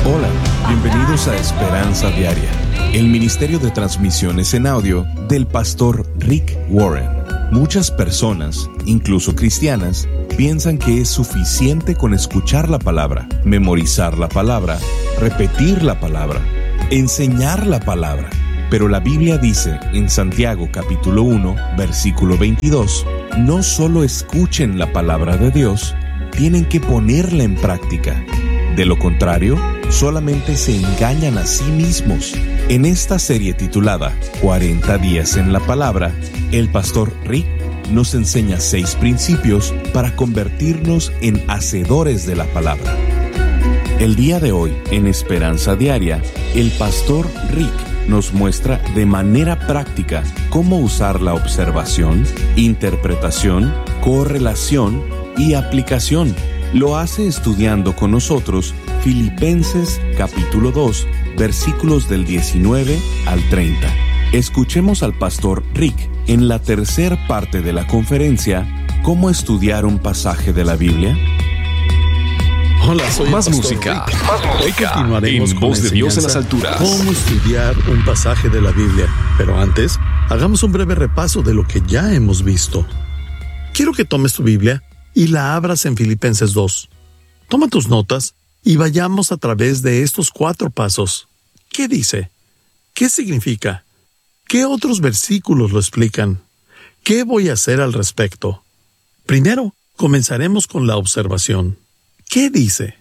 Hola, bienvenidos a Esperanza Diaria, el ministerio de transmisiones en audio del pastor Rick Warren. Muchas personas, incluso cristianas, piensan que es suficiente con escuchar la palabra, memorizar la palabra, repetir la palabra, enseñar la palabra. Pero la Biblia dice en Santiago capítulo 1, versículo 22, no solo escuchen la palabra de Dios, tienen que ponerla en práctica. De lo contrario, solamente se engañan a sí mismos. En esta serie titulada 40 días en la palabra, el pastor Rick nos enseña 6 principios para convertirnos en hacedores de la palabra. El día de hoy, en Esperanza Diaria, el pastor Rick nos muestra de manera práctica cómo usar la observación, interpretación, correlación y aplicación. Lo hace estudiando con nosotros Filipenses capítulo 2, versículos del 19 al 30. Escuchemos al pastor Rick en la tercera parte de la conferencia ¿Cómo estudiar un pasaje de la Biblia? Hola, soy Más el pastor música, Rick. más Hoy música, continuaremos en con voz la de Dios en las enseñanza, alturas. Cómo estudiar un pasaje de la Biblia. Pero antes, hagamos un breve repaso de lo que ya hemos visto. Quiero que tomes tu Biblia y la abras en Filipenses 2. Toma tus notas y vayamos a través de estos 4 pasos. ¿Qué dice? ¿Qué significa? ¿Qué otros versículos lo explican? ¿Qué voy a hacer al respecto? Primero, comenzaremos con la observación. ¿Qué dice?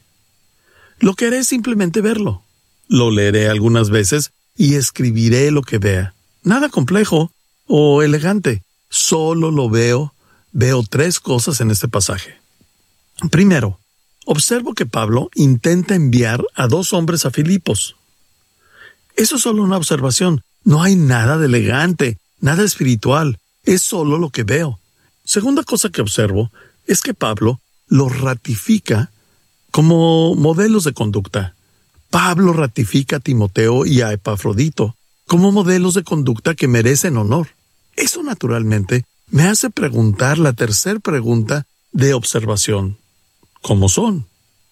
Lo que haré es simplemente verlo. Lo leeré algunas veces y escribiré lo que vea. Nada complejo o elegante. Solo lo veo. Veo 3 cosas en este pasaje. Primero, observo que Pablo intenta enviar a 2 hombres a Filipos. Eso es solo una observación. No hay nada de elegante, nada espiritual. Es solo lo que veo. Segunda cosa que observo es que Pablo los ratifica como modelos de conducta. Pablo ratifica a Timoteo y a Epafrodito como modelos de conducta que merecen honor. Eso naturalmente me hace preguntar la tercera pregunta de observación. ¿Cómo son?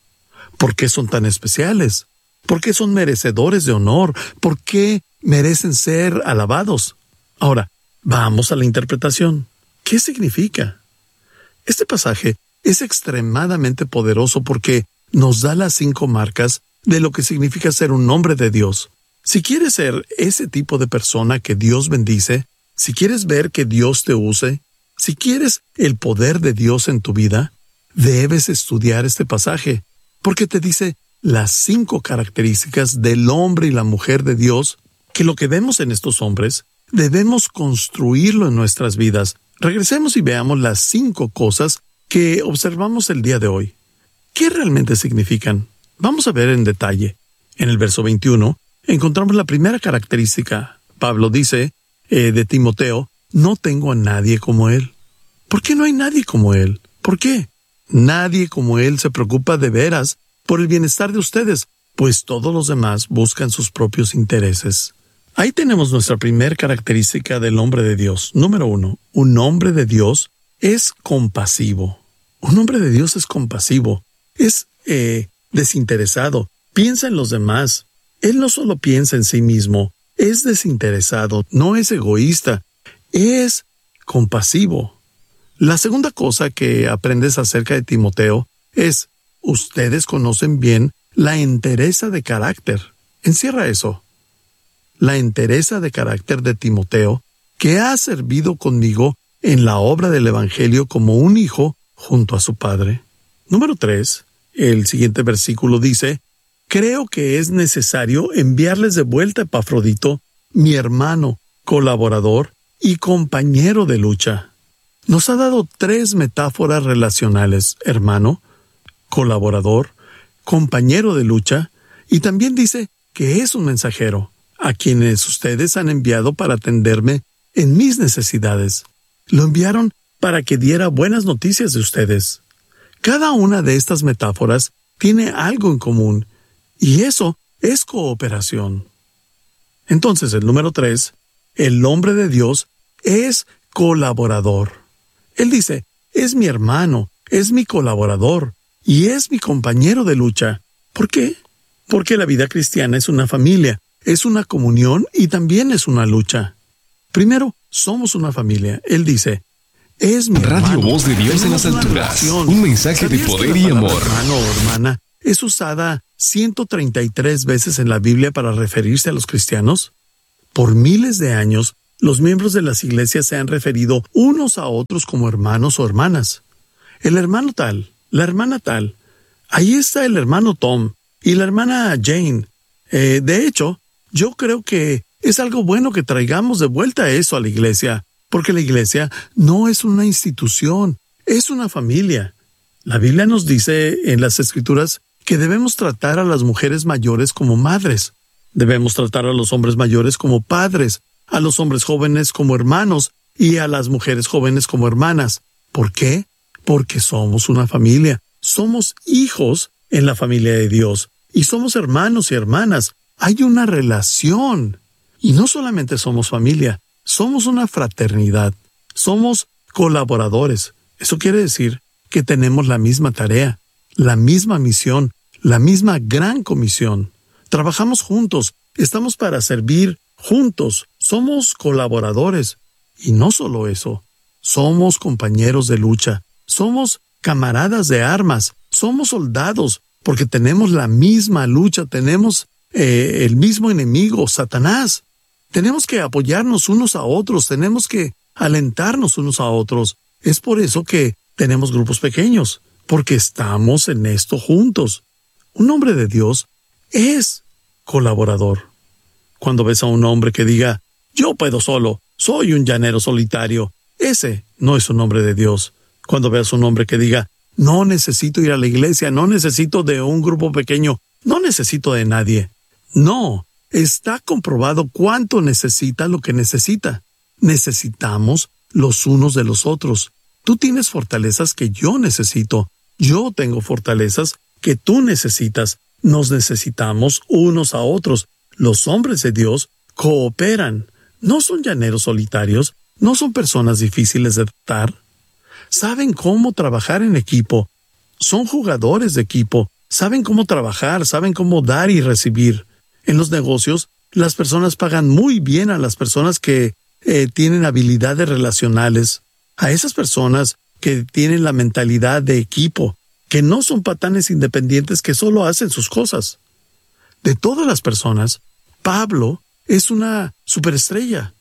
¿Por qué son tan especiales? ¿Por qué son merecedores de honor? ¿Por qué merecen ser alabados? Ahora, vamos a la interpretación. ¿Qué significa? Este pasaje es extremadamente poderoso porque nos da las 5 marcas de lo que significa ser un hombre de Dios. Si quieres ser ese tipo de persona que Dios bendice, si quieres ver que Dios te use, si quieres el poder de Dios en tu vida, debes estudiar este pasaje, porque te dice las 5 características del hombre y la mujer de Dios, que lo que vemos en estos hombres, debemos construirlo en nuestras vidas. Regresemos y veamos las 5 cosas que observamos el día de hoy. ¿Qué realmente significan? Vamos a ver en detalle. En el verso 21 encontramos la primera característica. Pablo dice de Timoteo, no tengo a nadie como él. ¿Por qué no hay nadie como él? ¿Por qué? Nadie como él se preocupa de veras por el bienestar de ustedes, pues todos los demás buscan sus propios intereses. Ahí tenemos nuestra primera característica del hombre de Dios. Número 1, un hombre de Dios es compasivo. Un hombre de Dios es compasivo. Es desinteresado. Piensa en los demás. Él no solo piensa en sí mismo, es desinteresado, no es egoísta, es compasivo. La segunda cosa que aprendes acerca de Timoteo es, ustedes conocen bien la entereza de carácter. Encierra eso. La entereza de carácter de Timoteo, que ha servido conmigo en la obra del Evangelio como un hijo junto a su padre. Número 3, el siguiente versículo dice, creo que es necesario enviarles de vuelta a Epafrodito, mi hermano, colaborador y compañero de lucha. Nos ha dado 3 metáforas relacionales, hermano, colaborador, compañero de lucha, y también dice que es un mensajero, a quienes ustedes han enviado para atenderme en mis necesidades. Lo enviaron para que diera buenas noticias de ustedes. Cada una de estas metáforas tiene algo en común, y eso es cooperación. Entonces, el número 3, el hombre de Dios es colaborador. Él dice, es mi hermano, es mi colaborador y es mi compañero de lucha. ¿Por qué? Porque la vida cristiana es una familia, es una comunión y también es una lucha. Primero, somos una familia. Él dice, es mi Radio hermano. Voz de Dios en las Tenemos una alturas. relación. Un mensaje de ¿Sabías poder que y la palabra amor. hermano o hermana es usada 133 veces en la Biblia para referirse a los cristianos? Por miles de años, los miembros de las iglesias se han referido unos a otros como hermanos o hermanas. El hermano tal, la hermana tal. Ahí está el hermano Tom y la hermana Jane. De hecho, yo creo que es algo bueno que traigamos de vuelta eso a la iglesia, porque la iglesia no es una institución, es una familia. La Biblia nos dice en las Escrituras que debemos tratar a las mujeres mayores como madres. Debemos tratar a los hombres mayores como padres, a los hombres jóvenes como hermanos y a las mujeres jóvenes como hermanas. ¿Por qué? Porque somos una familia. Somos hijos en la familia de Dios y somos hermanos y hermanas. Hay una relación. Y no solamente somos familia, somos una fraternidad. Somos colaboradores. Eso quiere decir que tenemos la misma tarea, la misma misión, la misma gran comisión. Trabajamos juntos, estamos para servir juntos, somos colaboradores. Y no solo eso, somos compañeros de lucha, somos camaradas de armas, somos soldados, porque tenemos la misma lucha, tenemos el mismo enemigo, Satanás. Tenemos que apoyarnos unos a otros, tenemos que alentarnos unos a otros. Es por eso que tenemos grupos pequeños, porque estamos en esto juntos. Un hombre de Dios es colaborador. Cuando ves a un hombre que diga, yo puedo solo, soy un llanero solitario, ese no es un hombre de Dios. Cuando veas a un hombre que diga, no necesito ir a la iglesia, no necesito de un grupo pequeño, no necesito de nadie. No, está comprobado cuánto necesita lo que necesita. Necesitamos los unos de los otros. Tú tienes fortalezas que yo necesito. Yo tengo fortalezas que tú necesitas. Nos necesitamos unos a otros. Los hombres de Dios cooperan. No son llaneros solitarios, no son personas difíciles de tratar. Saben cómo trabajar en equipo. Son jugadores de equipo. Saben cómo trabajar, saben cómo dar y recibir. En los negocios, las personas pagan muy bien a las personas que tienen habilidades relacionales. A esas personas que tienen la mentalidad de equipo, que no son patanes independientes que solo hacen sus cosas. De todas las personas, Pablo es una superestrella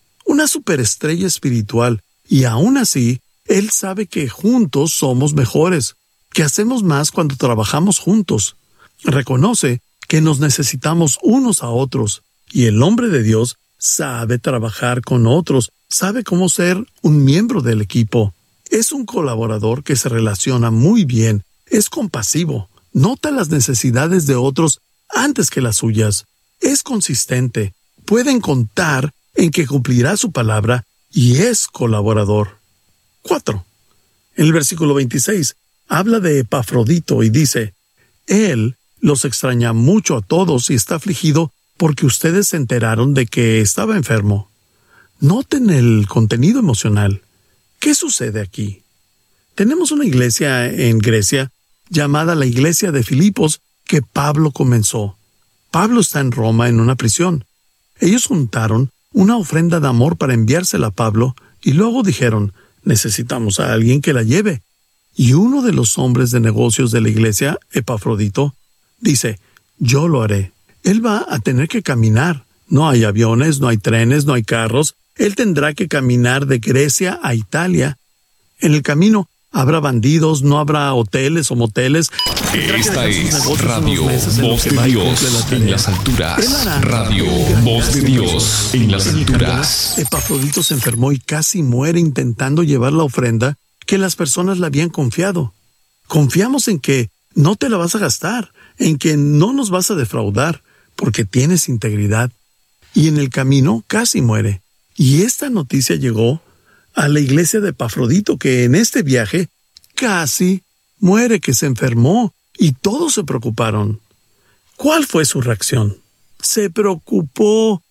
espiritual, y aún así, él sabe que juntos somos mejores, que hacemos más cuando trabajamos juntos. Reconoce que nos necesitamos unos a otros, y el hombre de Dios sabe trabajar con otros, sabe cómo ser un miembro del equipo. Es un colaborador que se relaciona muy bien, es compasivo, nota las necesidades de otros antes que las suyas, es consistente, pueden contar en que cumplirá su palabra y es colaborador. 4. En el versículo 26 habla de Epafrodito y dice, él los extraña mucho a todos y está afligido porque ustedes se enteraron de que estaba enfermo. Noten el contenido emocional. ¿Qué sucede aquí? Tenemos una iglesia en Grecia llamada la Iglesia de Filipos que Pablo comenzó. Pablo está en Roma en una prisión. Ellos juntaron una ofrenda de amor para enviársela a Pablo y luego dijeron, necesitamos a alguien que la lleve. Y uno de los hombres de negocios de la iglesia, Epafrodito, dice, yo lo haré. Él va a tener que caminar. No hay aviones, no hay trenes, no hay carros. Él tendrá que caminar de Grecia a Italia. En el camino habrá bandidos, no habrá hoteles o moteles. Esta es Radio Voz de Dios en las alturas. Radio Voz de Dios en las alturas. Epafrodito se enfermó y casi muere intentando llevar la ofrenda que las personas le habían confiado. Confiamos en que no te la vas a gastar, en que no nos vas a defraudar, porque tienes integridad. Y en el camino casi muere. Y esta noticia llegó a la iglesia de Epafrodito, que en este viaje casi muere, que se enfermó, y todos se preocuparon. ¿Cuál fue su reacción? Se preocupó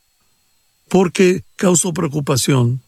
porque causó preocupación.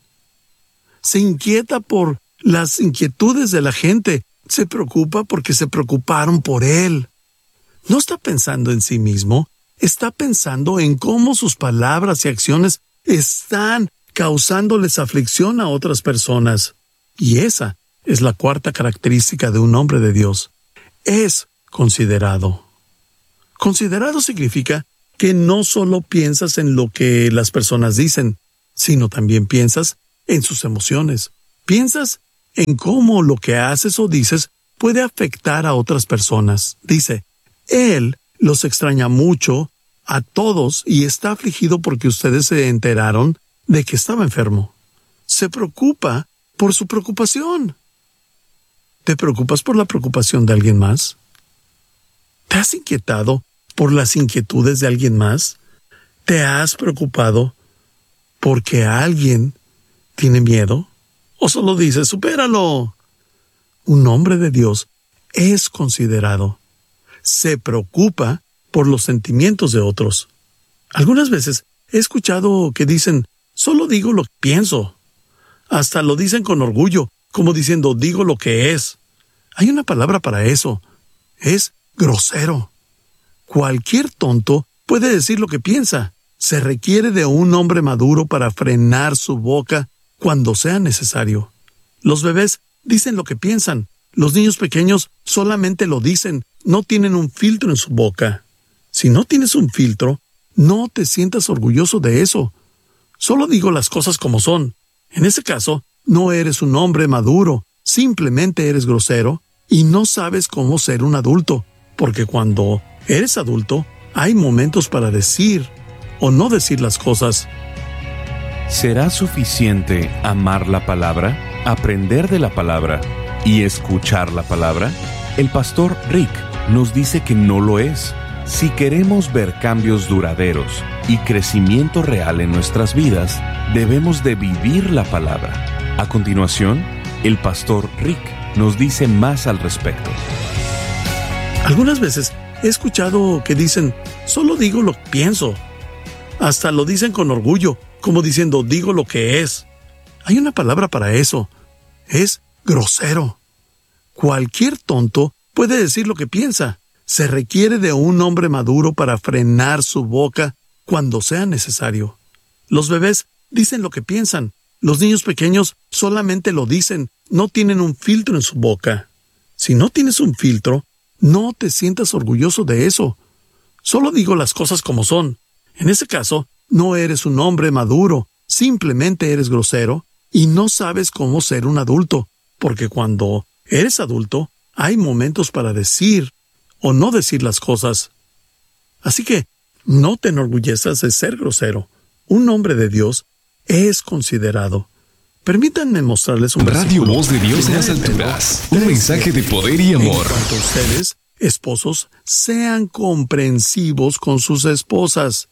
Se inquieta por las inquietudes de la gente. Se preocupa porque se preocuparon por él. No está pensando en sí mismo, está pensando en cómo sus palabras y acciones están causándoles aflicción a otras personas. Y esa es la cuarta característica de un hombre de Dios. Es considerado. Considerado significa que no solo piensas en lo que las personas dicen, sino también piensas en sus emociones. Piensas en cómo lo que haces o dices puede afectar a otras personas. Dice, Él los extraña mucho a todos y está afligido porque ustedes se enteraron de que estaba enfermo. Se preocupa por su preocupación. ¿Te preocupas por la preocupación de alguien más? ¿Te has inquietado por las inquietudes de alguien más? ¿Te has preocupado porque alguien tiene miedo? ¿O solo dices, supéralo? Un hombre de Dios es considerado. Se preocupa por los sentimientos de otros. Algunas veces he escuchado que dicen, solo digo lo que pienso. Hasta lo dicen con orgullo, como diciendo, digo lo que es. Hay una palabra para eso. Es grosero. Cualquier tonto puede decir lo que piensa. Se requiere de un hombre maduro para frenar su boca cuando sea necesario. Los bebés dicen lo que piensan. Los niños pequeños solamente lo dicen. No tienen un filtro en su boca. Si no tienes un filtro, no te sientas orgulloso de eso. Solo digo las cosas como son. En ese caso, no eres un hombre maduro. Simplemente eres grosero y no sabes cómo ser un adulto. Porque cuando eres adulto, hay momentos para decir o no decir las cosas. ¿Será suficiente amar la palabra, aprender de la palabra y escuchar la palabra? El pastor Rick nos dice que no lo es. Si queremos ver cambios duraderos y crecimiento real en nuestras vidas, debemos de vivir la palabra. A continuación, el pastor Rick nos dice más al respecto. Algunas veces he escuchado que dicen, solo digo lo que pienso. Hasta lo dicen con orgullo, como diciendo, digo lo que es. Hay una palabra para eso. Es grosero. Cualquier tonto puede decir lo que piensa. Se requiere de un hombre maduro para frenar su boca cuando sea necesario. Los bebés dicen lo que piensan. Los niños pequeños solamente lo dicen. No tienen un filtro en su boca. Si no tienes un filtro, no te sientas orgulloso de eso. Solo digo las cosas como son. En ese caso, no eres un hombre maduro. Simplemente eres grosero y no sabes cómo ser un adulto. Porque cuando eres adulto, hay momentos para decir o no decir las cosas. Así que no te enorgullezcas de ser grosero. Un hombre de Dios es considerado. Permítanme mostrarles un Radio Voz de Dios en las alturas. Un mensaje de poder y amor. En cuanto a ustedes, esposos, sean comprensivos con sus esposas.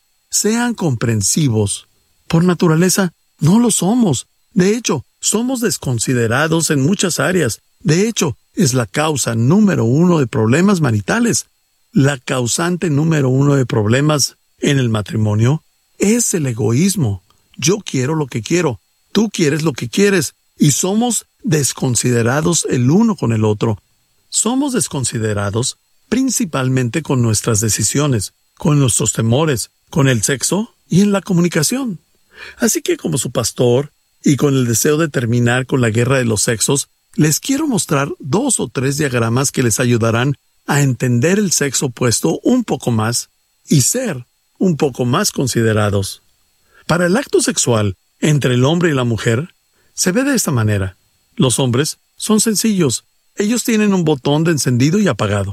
Sean comprensivos. Por naturaleza, no lo somos. De hecho, somos desconsiderados en muchas áreas. De hecho, es la causa número 1 de problemas maritales. La causante número 1 de problemas en el matrimonio es el egoísmo. Yo quiero lo que quiero, tú quieres lo que quieres, y somos desconsiderados el uno con el otro. Somos desconsiderados principalmente con nuestras decisiones, con nuestros temores, con el sexo y en la comunicación. Así que como su pastor, y con el deseo de terminar con la guerra de los sexos, les quiero mostrar 2 o 3 diagramas que les ayudarán a entender el sexo opuesto un poco más y ser un poco más considerados. Para el acto sexual entre el hombre y la mujer, se ve de esta manera. Los hombres son sencillos. Ellos tienen un botón de encendido y apagado.